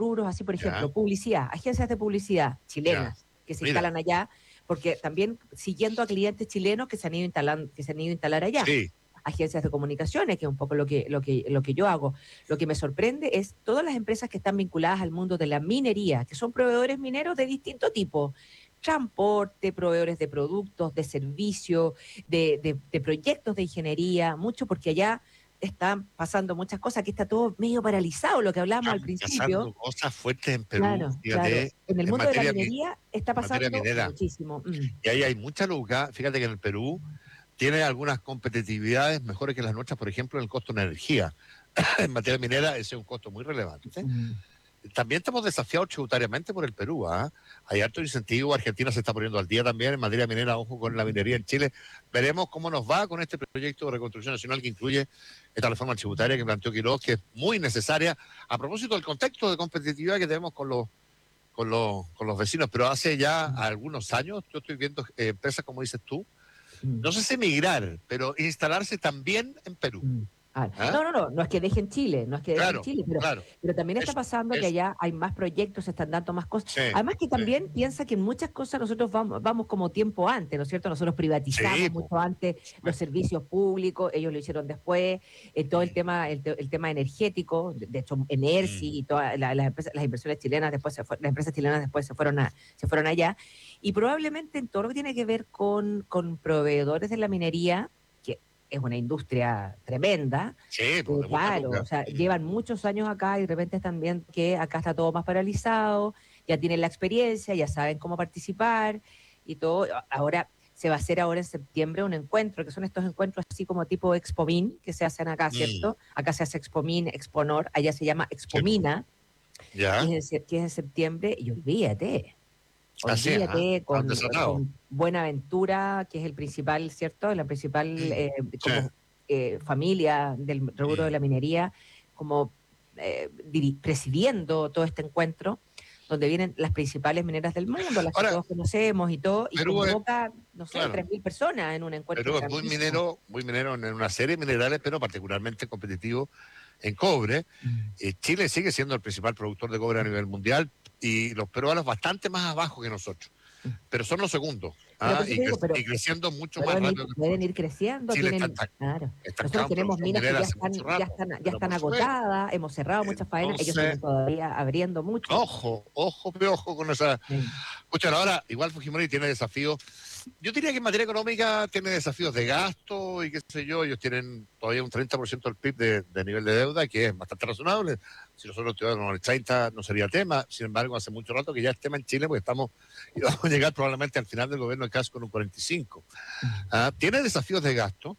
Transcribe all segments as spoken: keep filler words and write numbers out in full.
rubros así, por ejemplo, Ya. publicidad, agencias de publicidad chilenas Ya. que se Mira. instalan allá, porque también siguiendo a clientes chilenos que se han ido instalando, que se han ido a instalar allá. Sí. Agencias de comunicaciones, que es un poco lo que, lo que, lo que yo hago. Lo que me sorprende es todas las empresas que están vinculadas al mundo de la minería, que son proveedores mineros de distinto tipo. Transporte, proveedores de productos, de servicios, de, de, de proyectos de ingeniería, mucho porque allá están pasando muchas cosas, aquí está todo medio paralizado, lo que hablábamos al Están principio. pasando cosas fuertes en Perú, Claro, claro. fíjate, En el en mundo de la materia, mi- minería está en materia pasando minera. muchísimo. Mm. Y ahí hay mucha luca. Fíjate que en el Perú tiene algunas competitividades mejores que las nuestras, por ejemplo, en el costo de energía. En materia minera ese es un costo muy relevante. Mm. También estamos desafiados tributariamente por el Perú. ¿ah? Hay alto incentivo. Argentina se está poniendo al día también en materia minera. Ojo con la minería en Chile. Veremos cómo nos va con este proyecto de reconstrucción nacional que incluye esta reforma tributaria que planteó Quiroz, que es muy necesaria a propósito del contexto de competitividad que tenemos con los con los, con los vecinos. Pero hace ya algunos años yo estoy viendo eh, empresas, como dices tú, Mm. no sé si emigrar, pero instalarse también en Perú. Mm. Ah, ¿Ah? No, no, no, no es que dejen Chile, no es que dejen Claro, Chile, pero, claro. pero también está Eso, pasando que eso. allá hay más proyectos, se están dando más cosas. Sí, Además que sí. también piensa que en muchas cosas nosotros vamos, vamos como tiempo antes, ¿no es cierto? Nosotros privatizamos Sí, mucho po. antes los servicios públicos, ellos lo hicieron después, eh, todo el Mm. tema el, te- el tema energético, de, de hecho Enersi Mm. y todas la- las empresas, las inversiones chilenas después se fue- las empresas chilenas después se fueron a, se fueron allá, y probablemente en todo lo que tiene que ver con, con proveedores de la minería, que es una industria tremenda. Sí, pues, Eh, de mucha claro, luca. o sea, Mm. llevan muchos años acá y de repente están viendo que acá está todo más paralizado, ya tienen la experiencia, ya saben cómo participar y todo. Ahora se va a hacer ahora en septiembre un encuentro, que son estos encuentros así como tipo Expomin, que se hacen acá, Mm. ¿cierto? Acá se hace Expomin, Exponor, allá se llama Sí, Expomina, ya. que es, en, se- que es en septiembre, y olvídate, Así, ¿ah? olvídate Están con, desatados. con Buenaventura, que es el principal, ¿cierto? La principal Mm. eh, Sí. como eh, familia del rubro Mm. de la minería, como eh, diri- presidiendo todo este encuentro, donde vienen las principales mineras del mundo, las que Ahora, todos conocemos y todo, y Perú es, convoca, no sé, claro, tres mil personas en un encuentro Perú es muy grandísimo. minero, muy minero en una serie de minerales, pero particularmente competitivo en cobre. Mm. Eh, Chile sigue siendo el principal productor de cobre a nivel mundial y los peruanos bastante más abajo que nosotros, pero son los segundos. Pero ¿ah? por eso Y, te digo, cre- pero y creciendo mucho más pueden ir, rápido que pueden nosotros. ir creciendo, Chile está tienen, esta- claro. Nosotros estancado en tenemos producción minas que minera ya hace están, mucho ya rato, están, ya pero están por supuesto. agotadas, hemos cerrado muchas faenas, ellos Entonces, siguen todavía abriendo mucho. ojo, ojo, ojo con esa. Sí. Escucha, ahora, igual Fujimori tiene desafíos. Yo diría que en materia económica tiene desafíos de gasto y qué sé yo. Ellos tienen todavía un treinta por ciento del P I B de, de nivel de deuda, que es bastante razonable. Si nosotros tuviéramos el treinta no sería tema. Sin embargo, hace mucho rato que ya es tema en Chile, porque estamos y vamos a llegar probablemente al final del gobierno de Kass con un cuarenta y cinco. Ah, tiene desafíos de gasto,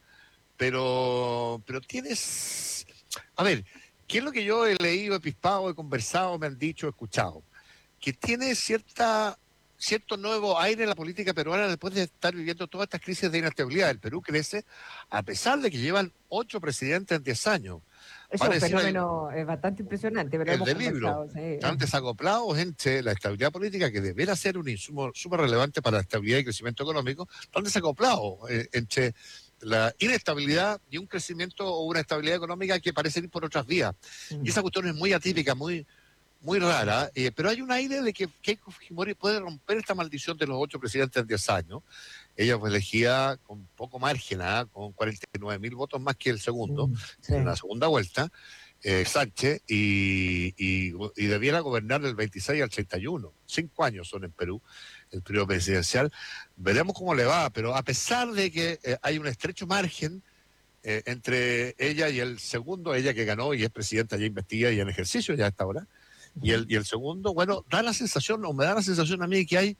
pero, pero tienes... A ver, ¿qué es lo que yo he leído, he pispado, he conversado, me han dicho, he escuchado? Que tiene cierta cierto nuevo aire en la política peruana después de estar viviendo todas estas crisis de inestabilidad. El Perú crece a pesar de que llevan ocho presidentes en diez años. Eso es un Pareciera fenómeno eh, bastante impresionante, pero el hemos del libro. conversado. Sí. Están desacoplados entre la estabilidad política, que deberá ser un insumo súper relevante para la estabilidad y crecimiento económico. Están desacoplados eh, entre la inestabilidad y un crecimiento o una estabilidad económica que parece ir por otras vías. Mm. Y esa cuestión es muy atípica, muy muy rara, eh, pero hay un aire de que Keiko Fujimori puede romper esta maldición de los ocho presidentes en diez años. Ella fue elegida con poco margen, ¿ah? Con cuarenta y nueve mil votos más que el segundo, Mm, sí. en la segunda vuelta, eh, Sánchez, y, y, y debiera gobernar del veintiséis al treinta y uno. Cinco años son en Perú, el periodo presidencial. Veremos cómo le va, pero a pesar de que eh, hay un estrecho margen eh, entre ella y el segundo, ella que ganó y es presidenta, ya investiga y en ejercicio ya hasta ahora, y el, y el segundo, bueno, da la sensación, o me da la sensación a mí que hay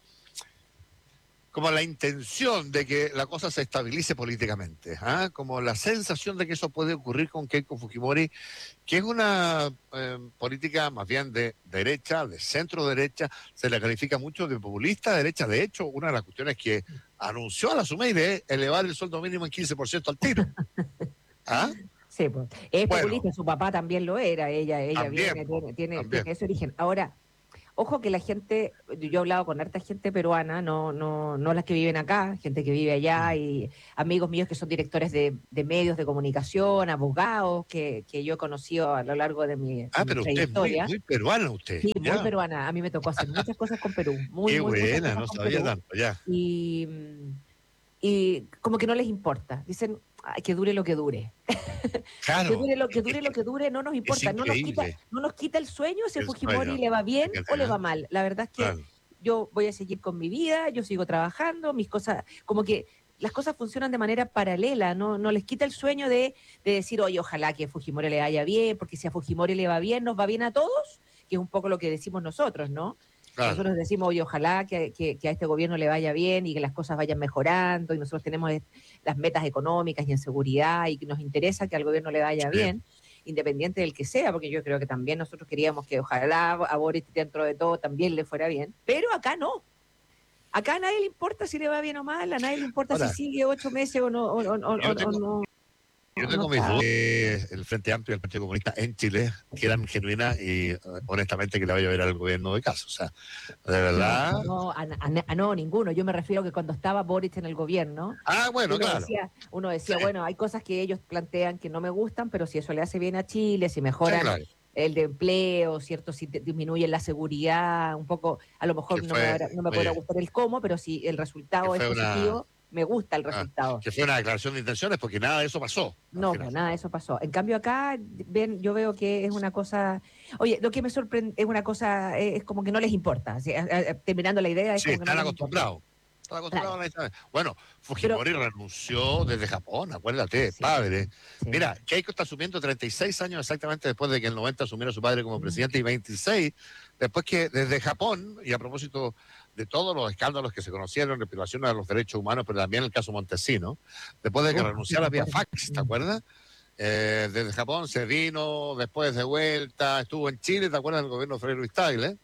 como la intención de que la cosa se estabilice políticamente, ¿ah? Como la sensación de que eso puede ocurrir con Keiko Fujimori, que es una eh, política más bien de derecha, de centro derecha, se la califica mucho de populista derecha. De hecho, una de las cuestiones que anunció a la SUMEIR es elevar el sueldo mínimo en quince por ciento al tiro. ¿Ah? Sí, pues. Es Bueno, populista, su papá también lo era, ella, ella también, viene, po, tiene, tiene, también. tiene ese origen. Ahora, Ojo que la gente, yo he hablado con harta gente peruana, no, no, no las que viven acá, gente que vive allá y amigos míos que son directores de, de medios de comunicación, abogados que, que yo he conocido a lo largo de mi, de Ah, mi pero usted es muy, trayectoria. muy peruana usted, Sí, muy ya. peruana. A mí me tocó hacer muchas cosas con Perú, muy, Qué muy muchas buena, cosas no con sabía Perú. tanto, ya. Y, y como que no les importa. Dicen, "Ay, que dure lo que dure. Que Claro, dure lo es que que, es dure lo que que dure, no nos es importa, no nos quita, increíble no nos quita el sueño si a el Fujimori sueño. le va bien Fíjate, o le ¿eh? va mal. La verdad es que Claro, yo voy a seguir con mi vida, yo sigo trabajando, mis cosas, como que las cosas funcionan de manera paralela, no, no les quita el sueño de, de decir, oye, ojalá que a Fujimori le vaya bien, porque si a Fujimori le va bien, nos va bien a todos, que es un poco lo que decimos nosotros, ¿no? claro. Nosotros decimos, oye, ojalá que, que, que a este gobierno le vaya bien y que las cosas vayan mejorando, y nosotros tenemos est- las metas económicas y en seguridad, y que nos interesa que al gobierno le vaya Sí. bien, independiente del que sea, porque yo creo que también nosotros queríamos que ojalá a Boris dentro de todo también le fuera bien, pero acá no. Acá a nadie le importa si le va bien o mal, a nadie le importa si Ahora, sigue ocho meses o no, o, o- o- yo o tengo, no, yo o no tengo mis está. dudas que el Frente Amplio y el Partido Comunista en Chile quieran genuina y eh, honestamente que le vaya a ver al gobierno de casa. O sea, de No, verdad. no, a, a- a- no, ninguno. Yo me refiero que cuando estaba Boric en el gobierno, Ah, bueno, uno claro. decía, uno Sí, decía, bueno, hay cosas que ellos plantean que no me gustan, pero si eso le hace bien a Chile, si sí, mejoran claro. el de empleo, ¿cierto? Si te- disminuyen la seguridad, un poco, a lo mejor Que no me, fue, habrá- no me podrá oye, gustar el cómo, pero si el que resultado es fue una, positivo, me gusta el ah, resultado. que fue una declaración de intenciones porque nada de eso pasó al No, final. pues nada, de eso pasó. En cambio acá, ven, yo veo que es una cosa, oye, lo que me sorprende es una cosa, eh, es como que no les importa. Así, a- a- terminando la idea, es Sí, como que no están les importa. acostumbrados. Están acostumbrados Claro, a la distancia. Bueno, pero Fujimori renunció desde Japón, acuérdate, sí, padre. sí. Mira, Keiko está asumiendo treinta y seis años exactamente después de que en el noventa asumiera su padre como Mm. presidente y veintiséis después que desde Japón, y a propósito de todos los escándalos que se conocieron de violación a los derechos humanos, pero también el caso Montesino, después de que Uf, sí, me renunciara vía acuerdo. fax, ¿te Mm. acuerdas? Eh, desde Japón se vino, después de vuelta, estuvo en Chile, ¿te acuerdas del gobierno de Freire Luis Tagle?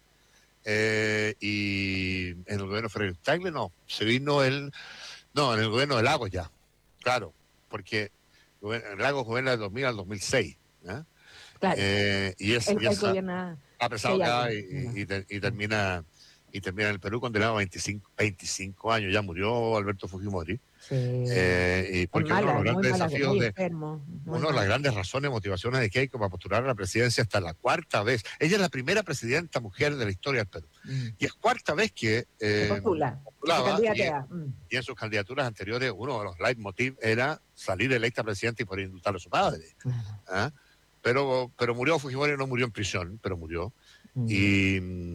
Eh, y en el gobierno de Freire Luis Tagle no, se vino el, no, en el gobierno de Lagos ya, claro, porque Lagos gobierna del dos mil al dos mil seis, ¿eh? Claro, Eh, y es, el, y el es gobierno, ha si pesado hay acá algo. y, Bueno, y, y, y sí. termina y termina en el Perú condenado a veinticinco, veinticinco años, ya murió Alberto Fujimori, Sí. eh, y Es porque uno de los mala, muy grandes mala, desafíos muy de, enfermo, muy una de las mala. grandes razones, motivaciones de Keiko para postular a la presidencia hasta la cuarta vez. Ella es la primera presidenta mujer de la historia del Perú. Mm. Y es cuarta vez que Se eh, postula, que se postulaba y, candidatea. Mm. y en sus candidaturas anteriores uno de los leitmotiv era salir electa presidenta y por indultar a su padre. Claro. ¿Ah? Pero, pero murió Fujimori, no murió en prisión, pero murió. Mm. Y,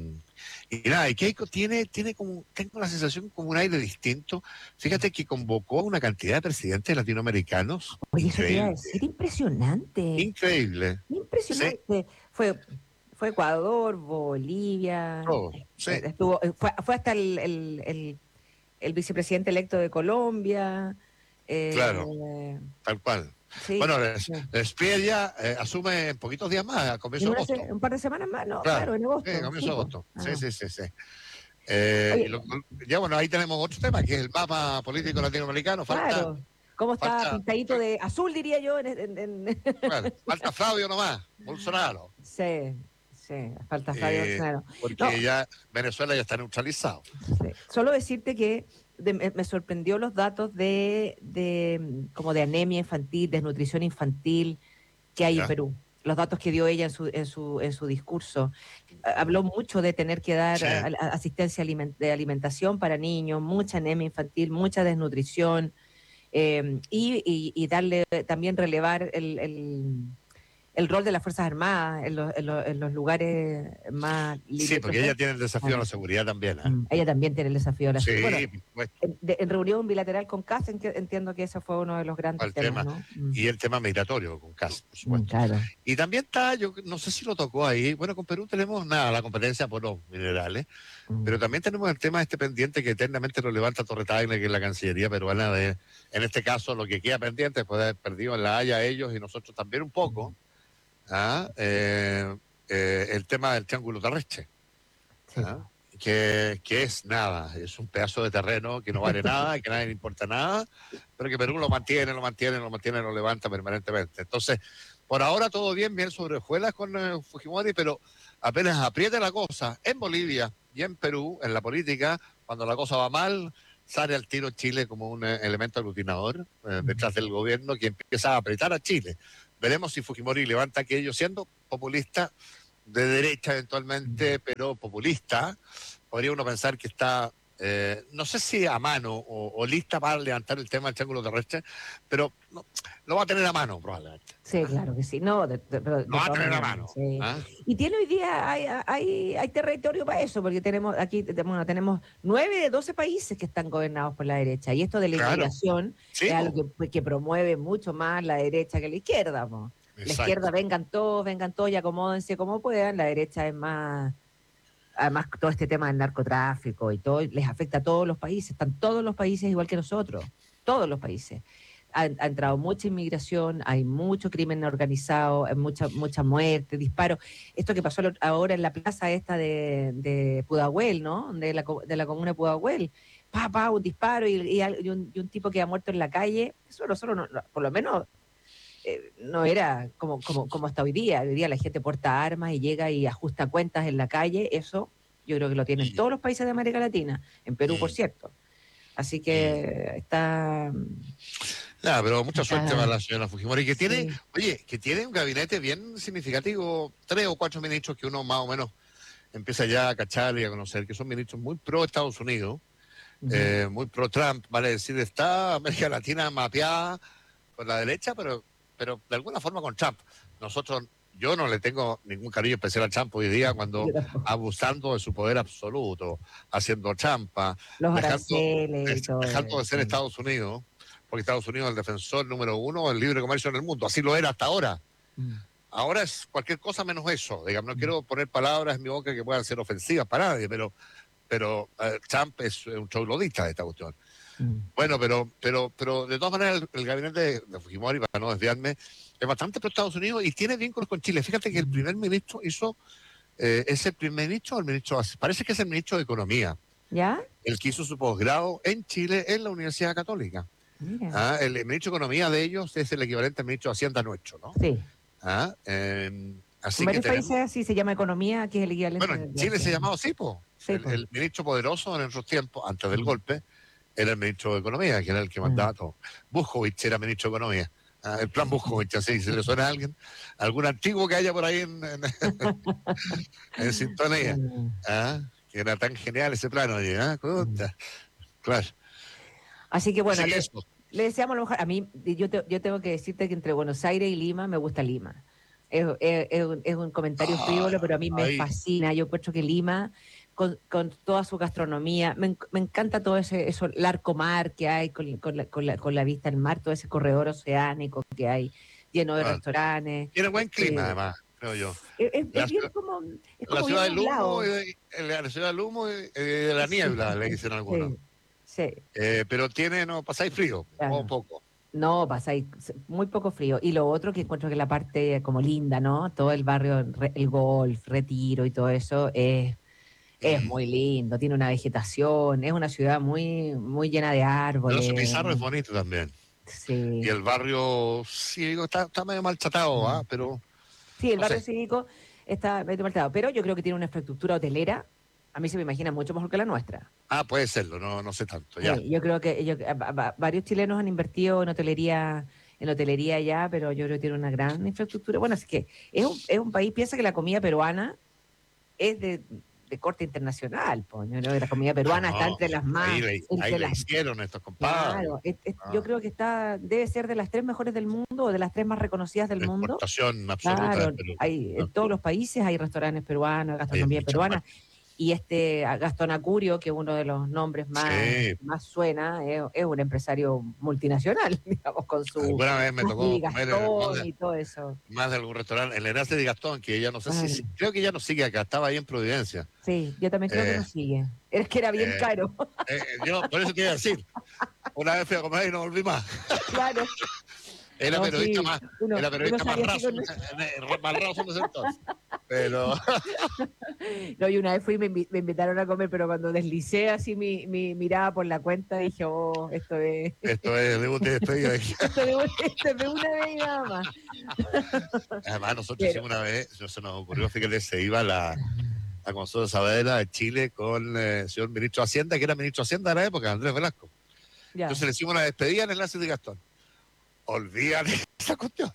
y nada, y Keiko tiene, tiene como, tengo la sensación como un aire distinto. Fíjate que convocó a una cantidad de presidentes latinoamericanos Oye, eso te iba a increíble, decir, impresionante, increíble. Sí, impresionante. Fue, fue Ecuador, Bolivia, todos, sí, eh, estuvo, eh, fue, fue hasta el, el, el, el vicepresidente electo de Colombia. claro, eh, tal cual. sí, Bueno, Les- sí. Despierta eh, asume en poquitos días más, a comienzo En de una se- agosto. un par de semanas más, no, Claro, claro, en sí, a agosto, comienzo sí, de pues. agosto. Sí, Ah. sí, sí, sí. Eh, y Oye, lo- ya bueno, ahí tenemos otro tema, que es el mapa político latinoamericano. Falta, claro, ¿cómo está falta, pintadito de azul, diría yo? En, en- en- bueno, falta Fabio nomás, Bolsonaro. Sí, sí, falta Fabio eh, Bolsonaro. No, porque ya Venezuela ya está neutralizado. sí. Solo decirte que de- me, me sorprendió los datos de, de mm, como de anemia infantil, desnutrición infantil que hay en ¿Ya? Perú. Los datos que dio ella en su, en su, en su discurso. Ah, habló mucho de tener que dar Sí, ah, a- asistencia aliment- de alimentación para niños, mucha anemia infantil, mucha desnutrición, eh, y, y- y darle también relevar el, el- el rol de las Fuerzas Armadas en los, en los- en los lugares más sí, porque ella limítrofes. tiene el desafío de la seguridad también, ¿eh? Mm, ella también tiene el desafío de la seguridad. Bueno, Sí, por supuesto, en, de- en reunión bilateral con Kass, en que- entiendo que ese fue uno de los grandes el temas, tema. ¿no? Mm, Y el tema migratorio con Cas, por mm, supuesto. claro. Y también está, yo no sé si lo tocó ahí, bueno, con Perú tenemos nada, la competencia por los minerales, Mm. pero también tenemos el tema este pendiente que eternamente lo levanta Torre Tagle, que es la Cancillería peruana, de, en este caso lo que queda pendiente después de haber perdido en La Haya ellos y nosotros también un poco, ¿ah? Eh, eh, el tema del Triángulo Terrestre. Sí, ¿Ah? Que, que es nada, es un pedazo de terreno que no vale nada, que a nadie le importa nada, pero que Perú lo mantiene, lo mantiene, lo mantiene, lo levanta permanentemente. Entonces, por ahora todo bien, bien sobre hojuelas con eh, Fujimori, pero apenas apriete la cosa en Bolivia y en Perú, en la política, cuando la cosa va mal, sale al tiro Chile como un eh, elemento aglutinador eh, detrás del gobierno que empieza a apretar a Chile. Veremos si Fujimori levanta aquello siendo populista, de derecha eventualmente, pero populista. Podría uno pensar que está, eh, no sé si a mano o, o lista para levantar el tema del triángulo terrestre, pero no, lo va a tener a mano probablemente. Sí, claro que sí. No, de, de, de Lo va a todas tener a maneras, mano. sí. ¿Ah? Y tiene hoy día, hay, hay, hay territorio para eso, porque tenemos aquí, bueno, tenemos nueve de doce países que están gobernados por la derecha. Y esto de la Claro. inmigración Sí, es algo po. que, que promueve mucho más la derecha que la izquierda, po. La izquierda, Exacto. vengan todos, vengan todos y acomódense como puedan. La derecha es más, además todo este tema del narcotráfico y todo, les afecta a todos los países. Están todos los países igual que nosotros, todos los países. Ha, ha entrado mucha inmigración, hay mucho crimen organizado, hay mucha, mucha muerte, disparos. Esto que pasó ahora en la plaza esta de, de Pudahuel, ¿no? De la, de la comuna de Pudahuel. Pa, pa, un disparo y, y, y, un, y un tipo que ha muerto en la calle. Eso nosotros, no, por lo menos, eh, no era como, como, como hasta hoy día. Hoy día la gente porta armas y llega y ajusta cuentas en la calle. Eso yo creo que lo tienen Y, todos los países de América Latina, en Perú, por y, cierto. Así y, que está... nada, pero mucha suerte para está la señora Fujimori, que tiene, sí. oye, que tiene un gabinete bien significativo, tres o cuatro ministros que uno más o menos empieza ya a cachar y a conocer, que son ministros muy pro Estados Unidos, Uh-huh. eh, muy pro Trump, vale decir, está América Latina mapeada por la derecha, pero, pero de alguna forma con Trump. Nosotros, yo no le tengo ningún cariño especial a Trump hoy día cuando Yo tampoco. abusando de su poder absoluto, haciendo trampa, Los dejando, aranceles y todo dejando de ser eso. Estados Unidos, porque Estados Unidos es el defensor número uno del libre comercio en el mundo. Así lo era hasta ahora. Mm. Ahora es cualquier cosa menos eso. Digamos, no Mm. quiero poner palabras en mi boca que puedan ser ofensivas para nadie, pero, pero uh, Trump es un troglodita de esta cuestión. Mm. Bueno, pero, pero, pero de todas maneras el, el gabinete de, de Fujimori, para no desviarme, es bastante pro Estados Unidos y tiene vínculos con Chile. Fíjate que el primer ministro hizo, eh, es el primer ministro o el ministro, parece que es el ministro de Economía, ¿Ya? el que hizo su posgrado en Chile en la Universidad Católica. Mira. Ah, el ministro de Economía de ellos es el equivalente al ministro de Hacienda nuestro, ¿no? Sí. Ah, eh, En así que varios tenemos... países así se llama economía, que es el equivalente Bueno, de, en de Chile se Hacienda. llamaba así, po. Sí, El, pues. el ministro poderoso en esos tiempos, antes del Mm. golpe, era el ministro de Economía, que era el que mandaba Mm. todo. Buzkovich era ministro de Economía. Ah, el plan Buzkovich, así, si le suena a alguien, algún antiguo que haya por ahí en, en, en sintonía. Mm. Ah, que era tan genial ese plano allí, ¿ah? Puta. Claro. Así que bueno, Así que le, eso. le deseamos lo mejor. A mí, yo, te- yo tengo que decirte que entre Buenos Aires y Lima me gusta Lima. Es, es- es un, es un comentario frívolo, pero a mí me Ay, fascina. Yo encuentro que Lima, con, con toda su gastronomía, me, en- me encanta todo ese, eso, el arco mar que hay con, con la, con, la, con la vista al mar, todo ese corredor oceánico que hay, lleno de bueno, restaurantes. tiene buen clima, Eh, además, creo yo. es, es- La, es bien como, es la como ciudad bien del humo, nublado. y de, la ciudad del humo y de la Sí, niebla, le dicen algunos. sí, sí, Eh, pero tiene, no, pasáis frío, o claro. poco. No, pasa ahí muy poco frío. Y lo otro que encuentro que la parte como linda, ¿no? Todo el barrio, re- el golf, Retiro y todo eso es, es Mm. muy lindo, tiene una vegetación, es una ciudad muy, muy llena de Pero ese árboles. Pizarro es bonito también. Y Sí. el barrio, sí, digo, está, está medio maltratado, ¿ah? Mm. Pero, Sí, el no barrio sé. cívico está medio maltratado, pero yo creo que tiene una infraestructura hotelera, a mí se me imagina mucho mejor que la nuestra. Ah, puede serlo, no, no sé tanto, ya. Sí, yo creo que yo- va- va- varios chilenos han invertido en hotelería, en hotelería ya, pero yo creo que tiene una gran infraestructura. Bueno, así que es un, es un país, piensa que la comida peruana es de, de corte internacional, po, yo creo que la comida No, peruana está no, entre las ahí más, le, ahí entre le las, hicieron estos compadres. claro, es- es- yo Ah, creo que está, debe ser de las tres mejores del mundo o de las tres más reconocidas del mundo. exportación absoluta de Claro, Perú. hay, Ah, en todos los países hay restaurantes peruanos, ahí es gastronomía mucho más. peruana. Y este Gastón Acurio, que es uno de los nombres más, Sí, más suena, es, es un empresario multinacional, digamos, con su alguna vez me Maggi tocó comer en más Gastón de, y todo eso. más de algún restaurante, el Enlace de Gastón, que ya no sé si, Claro. si- creo que ya no sigue acá, estaba ahí en Providencia. Sí, yo también creo que Eh, nos sigue. Es que era bien eh, caro, eh, yo, por eso te iba a decir, una vez fui a comer y no volví más. claro. Es la No, periodista sí, más, es uno, la uno periodista más sale así raso, con... más raso en ese entonces. Pero No, y una vez fui y me, invi- me invitaron a comer, pero cuando deslicé así mi, mi mirada por la cuenta, dije, oh, esto es, esto es debut de despedida. esto, de, un- esto es de una vez y nada más. Además, nosotros Pero, hicimos una vez, eso se nos ocurrió, fíjate, se iba la, la Consuelo Saavedra de Chile con eh, el señor ministro de Hacienda, que era ministro de Hacienda de la época, Andrés Velasco. ya. Entonces le hicimos una despedida en el Enlace de Gastón. Olvídate esa cuestión.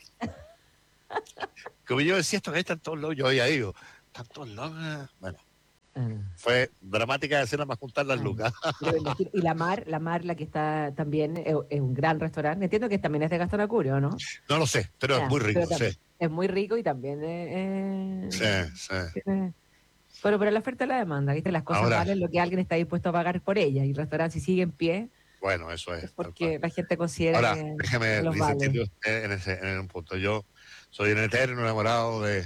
Como yo decía, esto que está en todos lados, yo había ido. Están todos lados. eh. Bueno, Ah, fue dramática escena para juntar las ah. lucas. Pero me imagino- y la Mar, la Mar, la que está también, es, es un gran restaurante. Entiendo que también es de Gastón Acurio, ¿no? No lo sé, pero es Ya, muy pero rico, sí. también es muy rico y también es, Sí, sí. tiene- Bueno, pero la oferta y la demanda, ¿viste? Las cosas Ahora, valen lo que alguien está dispuesto a pagar por ellas. Y el restaurante, si sigue en pie, bueno, eso es es, tal cual. porque la gente considera Ahora, que, que déjeme los vale. disentirle usted en, ese, en un punto. Yo soy un eterno enamorado de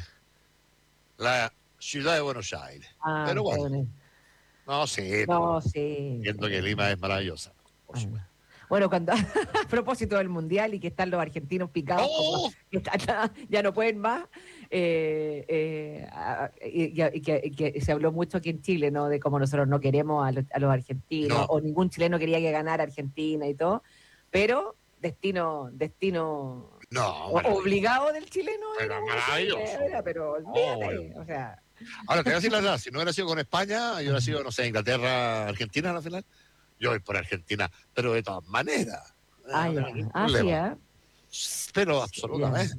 la ciudad de Buenos Aires. Ah, Pero qué bueno, bonito. no, sí, No, no. sí, Entiendo que sí. Lima es maravillosa, por Ah. supuesto. Bueno, cuando a propósito del mundial y que están los argentinos picados como ¡Oh! que están- ya no pueden más, eh, eh, a- y, y- y que, y que se habló mucho aquí en Chile, ¿no? De cómo nosotros no queremos a los, a los argentinos, No, o ningún chileno quería que ganara Argentina y todo, pero destino, destino no, o- maravilloso. obligado del chileno era, Pero ese, maravilloso. era, pero Obvio. olvídate, o sea, Ahora, te voy a decir la verdad, si no hubiera sido con España, yo hubiera sido, no sé, Inglaterra, Argentina a la final, yo voy por Argentina, pero de todas maneras, eh, ah, no ya, tengo ningún ah, sí, problema, ¿ah? pero Ya. absolutamente.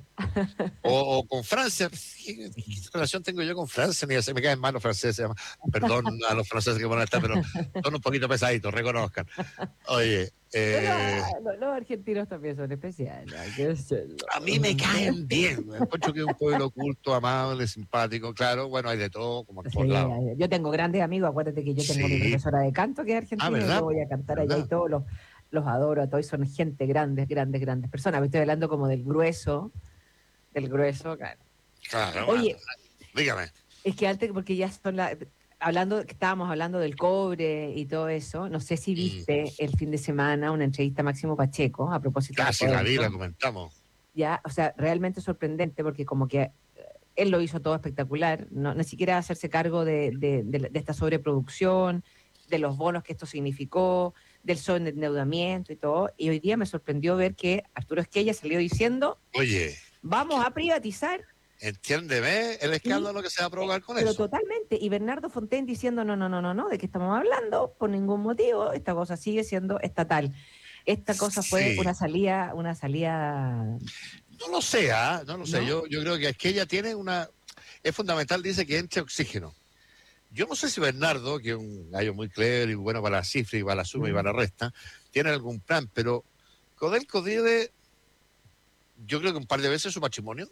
O, o con Francia, ¿qué, qué relación tengo yo con Francia? Ni se me caen mal los franceses, perdón a los franceses que van a estar, pero son un poquito pesaditos, reconozcan. Oye, Pero eh, ah, los, los argentinos también son especiales, hay que decirlo. a mí me caen bien, me encuentro que es un pueblo culto, amable, simpático, claro, bueno, hay de todo, como en Sí, todos lados. hay- yo tengo grandes amigos, acuérdate que yo tengo mi Sí, profesora de canto que es ah, argentina y yo ¿verdad? voy Po? a cantar allá y ¿Verdad? todos los, los adoro a todos, y son gente grandes, grandes, grandes personas. Me estoy hablando como del grueso, del grueso, claro. Claro, bueno, Oye, dígame. es que antes, porque ya son la, hablando, que estábamos hablando del cobre y todo eso, no sé si Mm, viste el fin de semana una entrevista a Máximo Pacheco a propósito de casi todo la vi, la esto. comentamos. Ya, o sea, realmente sorprendente porque como que él lo hizo todo espectacular, no, ni siquiera hacerse cargo de, de, de, de esta sobreproducción, de los bonos que esto significó, del sobreendeudamiento y todo. Y hoy día me sorprendió ver que Arturo Esquella salió diciendo, Oye, vamos a privatizar, entiéndeme el y, escándalo que se va a eh, provocar con pero eso. totalmente. Y Bernardo Fontaine diciendo, no, no, no, no, no, ¿de qué estamos hablando? Por ningún motivo, esta cosa sigue siendo estatal. Esta cosa fue Sí, una salida, una salida, no lo sé, ¿ah? No lo sé. ¿no? Yo, yo creo que es que ella tiene una. Es fundamental, dice que entre oxígeno. Yo no sé si Bernardo, que es un gallo muy clever y bueno para la cifra y para la suma y Mm. para la resta, tiene algún plan, pero Codelco debe, yo creo que un par de veces su patrimonio.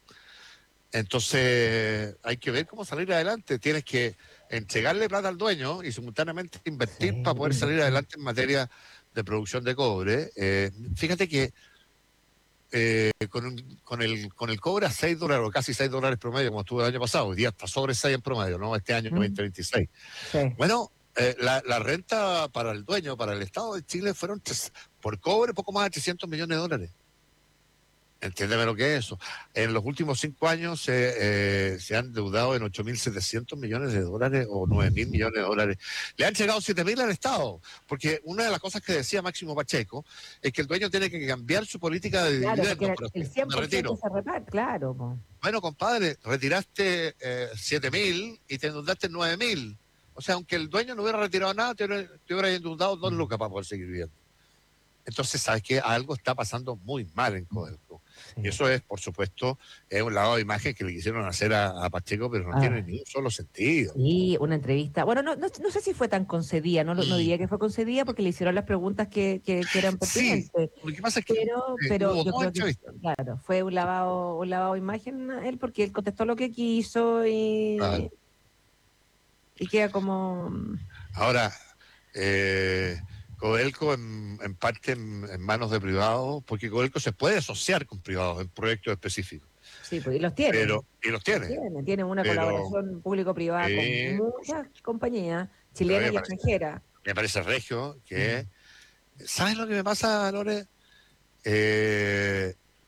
Entonces, hay que ver cómo salir adelante. Tienes que entregarle plata al dueño y simultáneamente Sí, invertir para poder salir invertir. adelante en materia de producción de cobre. Eh, fíjate que eh, con, un- con, el, con el cobre a seis dólares o casi seis dólares promedio, como estuvo el año pasado, hoy día está sobre seis en promedio, ¿no? Este año Mm. dos mil veintiséis. Sí. Bueno, eh, la, la renta para el dueño, para el Estado de Chile, fueron tres- por cobre poco más de trescientos millones de dólares. Entiéndeme lo que es eso. En los últimos cinco años se, eh, se han deudado en ocho mil setecientos millones de dólares o nueve mil millones de dólares. Le han llegado siete mil al Estado, porque una de las cosas que decía Máximo Pacheco es que el dueño tiene que cambiar su política de Claro, porque dividendos, era pero el sí, cien me por ciento retiro. se reparte, claro. Po. Bueno, compadre, retiraste eh, siete mil y te endeudaste nueve mil. O sea, aunque el dueño no hubiera retirado nada, te hubiera, te hubiera endeudado dos lucas para poder seguir viviendo. Entonces, ¿sabes qué? Algo está pasando muy mal en Codelco. Y Sí. eso es, por supuesto, es un lavado de imagen que le quisieron hacer a, a Pacheco, pero no Ah, tiene ni un solo sentido. sí, una entrevista. Bueno, no, no, no sé si fue tan concedida, no, lo- no Mm. diría que fue concedida porque le hicieron las preguntas que, que, que eran Sí, pertinentes, lo que pasa es que pero, eh, pero hubo yo dos creo que, entrevistas. claro, fue un lavado, un lavado de imagen a él porque él contestó lo que quiso Claro. y, y queda como... Ahora, eh, Codelco en, en parte en, en manos de privados, porque Codelco se puede asociar con privados en proyectos específicos, Sí, pues, y los tiene. pero, y los Los tiene, tiene, tiene una pero colaboración público-privada con eh, por muchas supuesto. compañías Pero a mí chilenas me y parece, extranjeras. me parece regio Mm. que, ¿sabes lo que me pasa, Lore? Eh,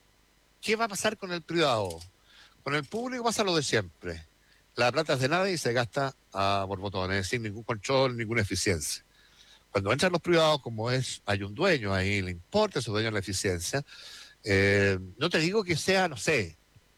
¿qué va a pasar con el privado? Con el público pasa lo de siempre. La plata es de nadie y se gasta a borbotones, sin ningún control, ninguna eficiencia. Cuando entran los privados, como es, hay un dueño ahí, le importa a su dueño la eficiencia. Eh, no te digo que sea, no sé,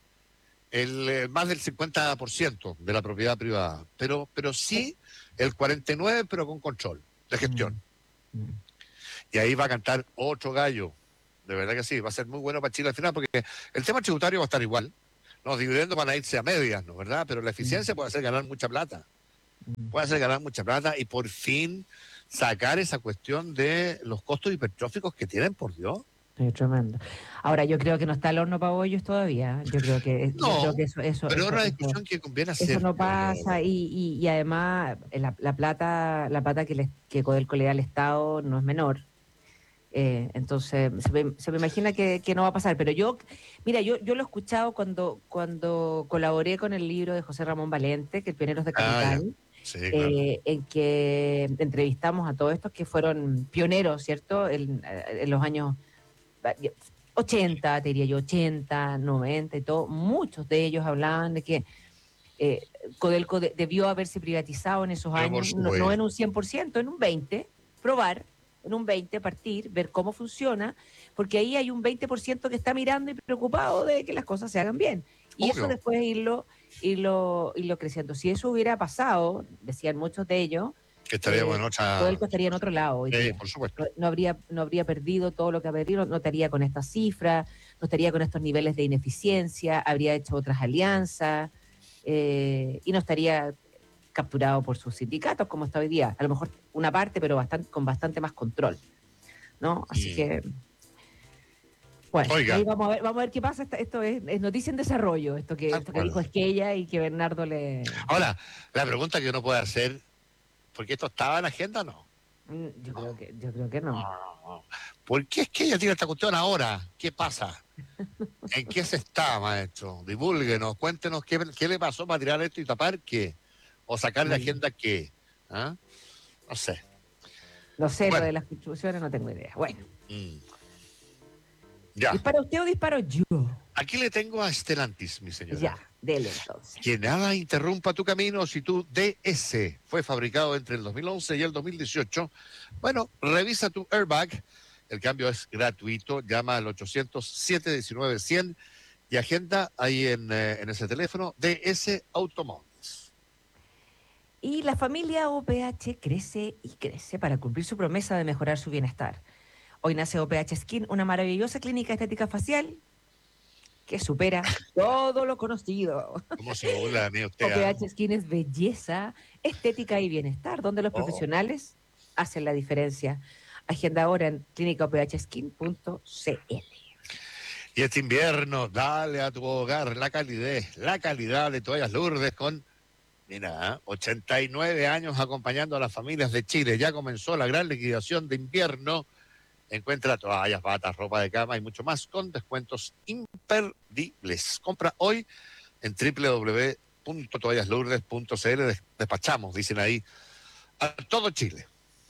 el eh, más del cincuenta por ciento de la propiedad privada, pero, pero sí el cuarenta y nueve por ciento, pero con control de gestión. Mm, mm. Y ahí va a cantar otro gallo. De verdad que sí, va a ser muy bueno para Chile al final, porque el tema tributario va a estar igual. Los dividendos van a irse a medias, ¿no? ¿Verdad? Pero la eficiencia puede hacer ganar mucha plata. Mm. Puede hacer ganar mucha plata y por fin sacar esa cuestión de los costos hipertróficos que tienen, por Dios. Sí, tremendo. Ahora, yo creo que no está el horno para bollos todavía. Yo creo que, yo creo No, que eso, eso, pero es eso, una eso, discusión que conviene eso hacer, no creo yo. pasa y, y, y además eh, la, la plata, la plata que, le, que Codelco le da al Estado no es menor. Eh, entonces se me, se me imagina que, que no va a pasar. Pero yo, mira, yo, yo lo he escuchado cuando, cuando colaboré con el libro de José Ramón Valente, que es Pioneros de Ah, ya. Capital, Sí, claro. eh, en que entrevistamos a todos estos que fueron pioneros, ¿cierto? En, en los años ochenta, te diría yo, ochenta, noventa y todo. Muchos de ellos hablaban de que eh, Codelco de, debió haberse privatizado en esos Pero por años, no, no en supuesto. un cien por ciento, en un veinte por ciento, probar, en un veinte por ciento partir, ver cómo funciona, porque ahí hay un veinte por ciento que está mirando y preocupado de que las cosas se hagan bien. Y eso Obvio, después irlo, irlo, irlo creciendo. Si eso hubiera pasado, decían muchos de ellos, que estaríamos eh, en otra... Codelco estaría en otro lado hoy Sí, día. por supuesto. No, no habría, no habría perdido todo lo que ha perdido, no estaría con estas cifras, no estaría con estos niveles de ineficiencia, habría hecho otras alianzas eh, y no estaría capturado por sus sindicatos como está hoy día. A lo mejor una parte, pero bastante, con bastante más control, ¿no? Así Mm. que, bueno, Oiga, ahí vamos a ver, vamos a ver qué pasa. Esto, esto es, es noticia en desarrollo, esto que, tal esto que cual. dijo Esquella y que Bernardo le... Ahora, la pregunta que uno puede hacer, ¿por qué esto estaba en la agenda? No. Mm, Yo creo que, yo creo que No, no. no, no. ¿Por qué es que ella tiene esta cuestión ahora? ¿Qué pasa? ¿En qué se está, maestro? Divúlguenos, cuéntenos qué, qué le pasó para tirar esto y tapar qué. O sacar de Mm. agenda qué. ¿Ah? No sé. No sé, lo Bueno, de las contribuciones no tengo idea. Bueno, mm, ya. ¿dispara usted o disparo yo? Aquí le tengo a Stellantis, mi señora. Ya, dele entonces. Que nada interrumpa tu camino si tu D S fue fabricado entre el dos mil once y el dos mil dieciocho. Bueno, revisa tu airbag. El cambio es gratuito. Llama al ochocientos siete diecinueve cien y agenda ahí en, eh, en ese teléfono D S Automóviles. Y la familia O P H crece y crece para cumplir su promesa de mejorar su bienestar. Hoy nace O P H Skin, una maravillosa clínica estética facial que supera todo lo conocido. ¿Cómo se burla de mí usted? ah? O P H Skin es belleza, estética y bienestar, donde los Oh. profesionales hacen la diferencia. Agenda ahora en clínica o p h skin punto c l. Y este invierno, dale a tu hogar la calidez, la calidad de toallas Lourdes con, mira, ¿eh? ochenta y nueve años acompañando a las familias de Chile. Ya comenzó la gran liquidación de invierno. Encuentra toallas, batas, ropa de cama y mucho más con descuentos imperdibles. Compra hoy en doble u doble u doble u punto toallas lourdes punto c l. Despachamos, dicen ahí, a todo Chile.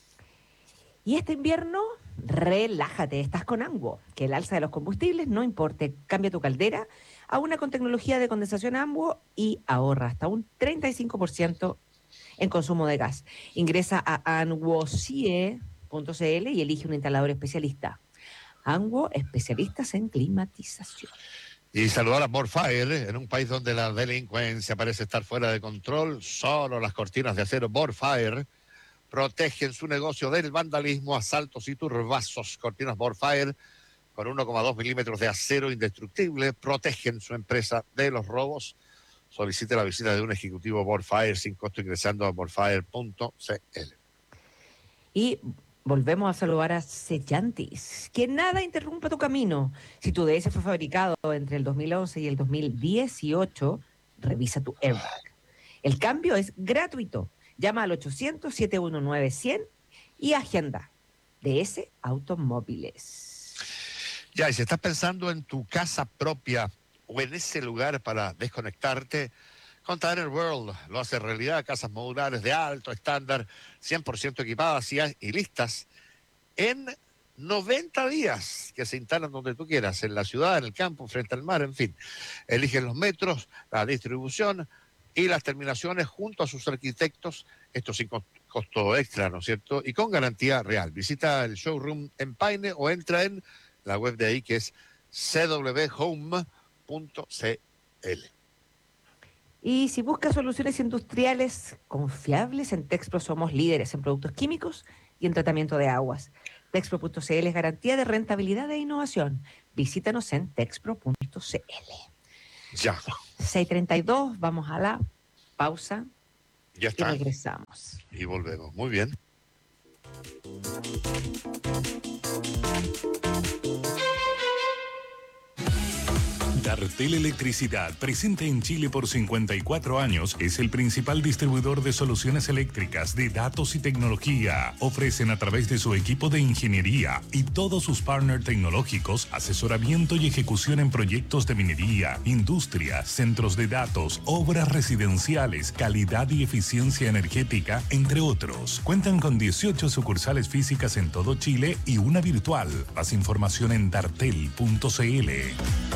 Y este invierno, relájate, estás con Anguo, que el alza de los combustibles no importe, cambia tu caldera a una con tecnología de condensación Anguo y ahorra hasta un treinta y cinco por ciento en consumo de gas. Ingresa a anguocie punto c l y elige un instalador especialista. Anguo, especialistas en climatización. Y saludar a Borfire, en un país donde la delincuencia parece estar fuera de control, solo las cortinas de acero Borfire protegen su negocio del vandalismo, asaltos y turbazos. Cortinas Borfire con uno coma dos milímetros de acero indestructible protegen su empresa de los robos. Solicite la visita de un ejecutivo Borfire sin costo ingresando a borfire punto c l. Y volvemos a saludar a Sellantis. Que nada interrumpa tu camino. Si tu D S fue fabricado entre el dos mil once y el dos mil dieciocho, revisa tu airbag. El cambio es gratuito. Llama al ochocientos, siete uno nueve, cien y agenda D S Automóviles. Ya, y si estás pensando en tu casa propia o en ese lugar para desconectarte, Container World lo hace realidad. Casas modulares de alto estándar, cien por ciento equipadas y, y listas en noventa días que se instalan donde tú quieras, en la ciudad, en el campo, frente al mar, en fin. Eligen los metros, la distribución y las terminaciones junto a sus arquitectos, esto sin costo extra, ¿no es cierto? Y con garantía real. Visita el showroom en Paine o entra en la web de ahí, que es c w home punto c l. Y si buscas soluciones industriales confiables, en Texpro somos líderes en productos químicos y en tratamiento de aguas. Texpro punto c l es garantía de rentabilidad e innovación. Visítanos en texpro punto c l. Ya. seis treinta y dos, vamos a la pausa. Ya está. Y regresamos. Y volvemos. Muy bien. Dartel Electricidad, presente en Chile por cincuenta y cuatro años, es el principal distribuidor de soluciones eléctricas, de datos y tecnología. Ofrecen a través de su equipo de ingeniería y todos sus partners tecnológicos asesoramiento y ejecución en proyectos de minería, industria, centros de datos, obras residenciales, calidad y eficiencia energética, entre otros. Cuentan con dieciocho sucursales físicas en todo Chile y una virtual. Más información en dartel punto c l.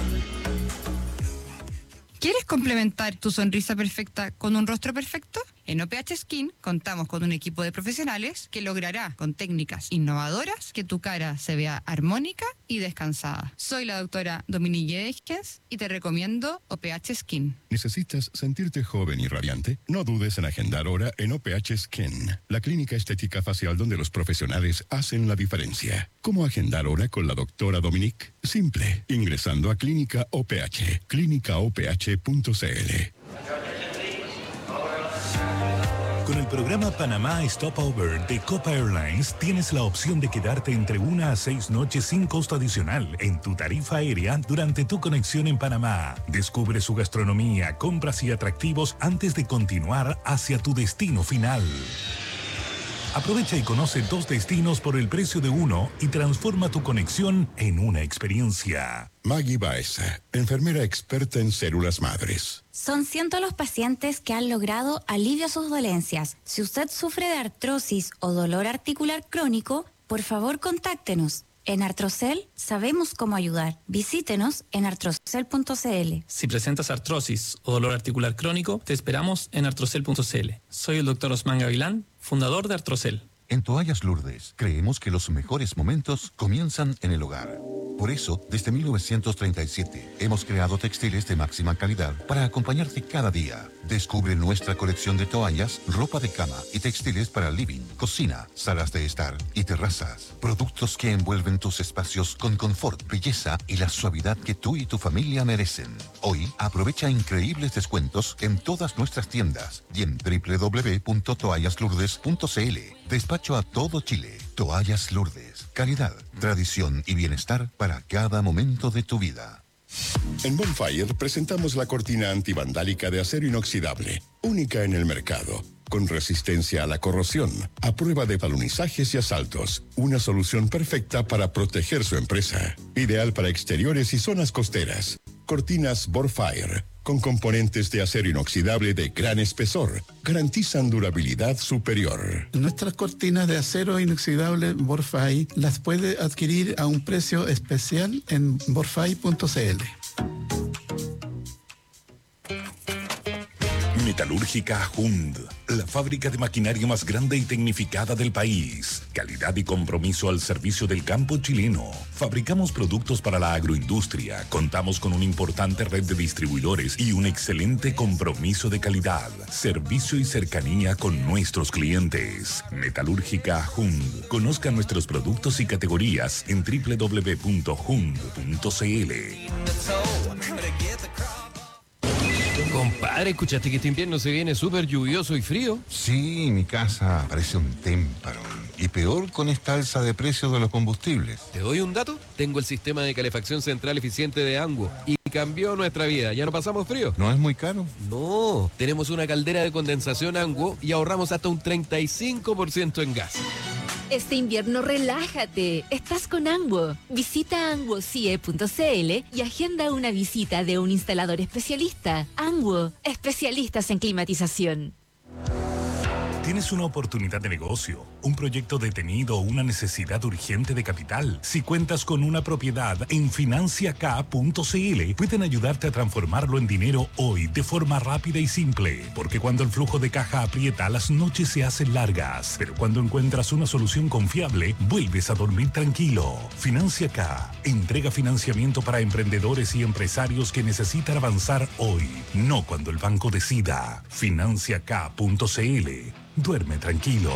¿Quieres complementar tu sonrisa perfecta con un rostro perfecto? En O P H Skin contamos con un equipo de profesionales que logrará con técnicas innovadoras que tu cara se vea armónica y descansada. Soy la doctora Dominique Edges y te recomiendo O P H Skin. ¿Necesitas sentirte joven y radiante? No dudes en agendar hora en O P H Skin, la clínica estética facial donde los profesionales hacen la diferencia. ¿Cómo agendar hora con la doctora Dominique? Simple, ingresando a Clínica O P H, clínica o p h punto c l. Con el programa Panamá Stopover de Copa Airlines tienes la opción de quedarte entre una a seis noches sin costo adicional en tu tarifa aérea durante tu conexión en Panamá. Descubre su gastronomía, compras y atractivos antes de continuar hacia tu destino final. Aprovecha y conoce dos destinos por el precio de uno y transforma tu conexión en una experiencia. Maggie Baeza, enfermera experta en células madres. Son cientos los pacientes que han logrado alivio a sus dolencias. Si usted sufre de artrosis o dolor articular crónico, por favor contáctenos. En Artrocel sabemos cómo ayudar. Visítenos en artrocel punto c l. Si presentas artrosis o dolor articular crónico, te esperamos en artrocel punto c l. Soy el doctor Osman Gavilán, fundador de Artrocel. En Toallas Lourdes, creemos que los mejores momentos comienzan en el hogar. Por eso, desde mil novecientos treinta y siete, hemos creado textiles de máxima calidad para acompañarte cada día. Descubre nuestra colección de toallas, ropa de cama y textiles para living, cocina, salas de estar y terrazas. Productos que envuelven tus espacios con confort, belleza y la suavidad que tú y tu familia merecen. Hoy, aprovecha increíbles descuentos en todas nuestras tiendas y en doble u doble u doble u punto toallas lourdes punto c l. Despacho a todo Chile. Toallas Lourdes. Calidad, tradición y bienestar para cada momento de tu vida. En Bonfire presentamos la cortina antivandálica de acero inoxidable, única en el mercado, con resistencia a la corrosión, a prueba de talonizajes y asaltos. Una solución perfecta para proteger su empresa. Ideal para exteriores y zonas costeras. Cortinas Bonfire, con componentes de acero inoxidable de gran espesor, garantizan durabilidad superior. Nuestras cortinas de acero inoxidable Borfai las puede adquirir a un precio especial en borfai punto c l. Metalúrgica Hund, la fábrica de maquinaria más grande y tecnificada del país. Calidad y compromiso al servicio del campo chileno. Fabricamos productos para la agroindustria. Contamos con una importante red de distribuidores y un excelente compromiso de calidad, servicio y cercanía con nuestros clientes. Metalúrgica Hund. Conozca nuestros productos y categorías en doble u doble u doble u punto hund punto c l. Compadre, ¿escuchaste que este invierno se viene súper lluvioso y frío? Sí, mi casa parece un témpano. Y peor con esta alza de precios de los combustibles. ¿Te doy un dato? Tengo el sistema de calefacción central eficiente de Anguo y cambió nuestra vida. ¿Ya no pasamos frío? ¿No es muy caro? No, tenemos una caldera de condensación Anguo y ahorramos hasta un treinta y cinco por ciento en gas. Este invierno relájate, estás con Anguo. Visita anguo c e punto c l y agenda una visita de un instalador especialista. Anguo, especialistas en climatización. Tienes una oportunidad de negocio, un proyecto detenido o una necesidad urgente de capital. Si cuentas con una propiedad, en financiaca punto cl pueden ayudarte a transformarlo en dinero hoy de forma rápida y simple. Porque cuando el flujo de caja aprieta, las noches se hacen largas. Pero cuando encuentras una solución confiable, vuelves a dormir tranquilo. FinanciaCa entrega financiamiento para emprendedores y empresarios que necesitan avanzar hoy, no cuando el banco decida. financiaca punto cl. Duerme tranquilo.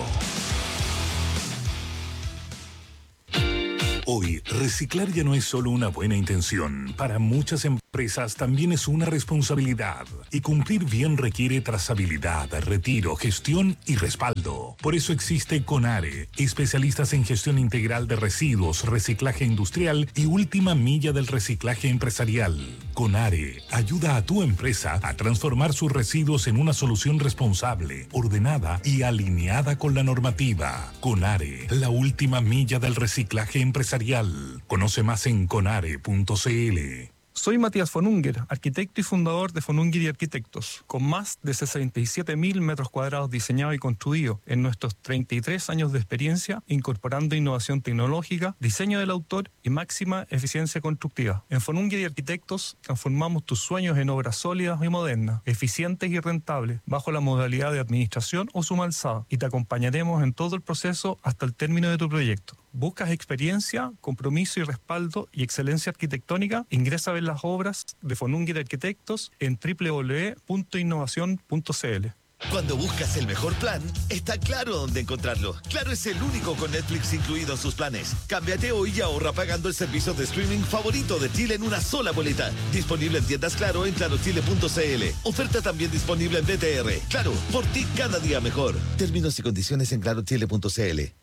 Hoy, reciclar ya no es solo una buena intención. Para muchas empresas también es una responsabilidad. Y cumplir bien requiere trazabilidad, retiro, gestión y respaldo. Por eso existe CONARE, especialistas en gestión integral de residuos, reciclaje industrial y última milla del reciclaje empresarial. CONARE ayuda a tu empresa a transformar sus residuos en una solución responsable, ordenada y alineada con la normativa. CONARE, la última milla del reciclaje empresarial. Conoce más en conare punto cl. Soy Matías von Unger, arquitecto y fundador de von Unger y Arquitectos, con más de sesenta y siete mil metros cuadrados diseñados y construidos en nuestros treinta y tres años de experiencia, incorporando innovación tecnológica, diseño del autor y máxima eficiencia constructiva. En von Unger y Arquitectos transformamos tus sueños en obras sólidas y modernas, eficientes y rentables, bajo la modalidad de administración o suma alzada, y te acompañaremos en todo el proceso hasta el término de tu proyecto. ¿Buscas experiencia, compromiso y respaldo y excelencia arquitectónica? Ingresa a ver las obras de von Unger Arquitectos en doble u doble u doble u punto innovación punto cl. Cuando buscas el mejor plan, está claro dónde encontrarlo. Claro es el único con Netflix incluido en sus planes. Cámbiate hoy y ahorra pagando el servicio de streaming favorito de Chile en una sola boleta. Disponible en tiendas Claro en claro chile punto cl. Oferta también disponible en B T R. Claro, por ti cada día mejor. Términos y condiciones en claro chile punto cl.